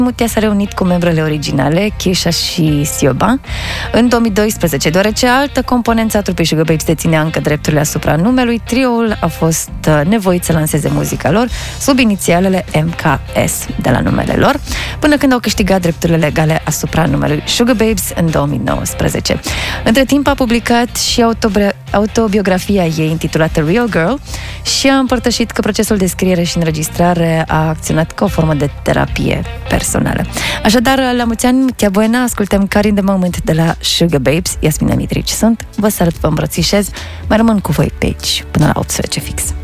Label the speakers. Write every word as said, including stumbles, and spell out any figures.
Speaker 1: Mutia s-a reunit cu membrele originale, Kesha și Siobhan, în două mii doisprezece, deoarece altă componență a trupei Sugar Babes deținea încă drepturile asupra numelui. Trioul a fost nevoit să lanseze muzica lor sub inițialele M K S de la numele lor, până când au câștigat drepturile legale asupra numelui Sugar Babes în două mii nouăsprezece. Între timp a publicat și autobi- autobiografia ei intitulată Real Girl și a împărtășit că procesul de scriere și înregistrare a acționat ca o formă de terapie personală. Așadar, la mulți ani, Mutia Buena, ascultăm Caught in the Moment de la Sugar Babes. Iasmina Mitrici sunt, vă salut, vă îmbrățișez, mai rămân cu voi pe aici până la optsprezece fix.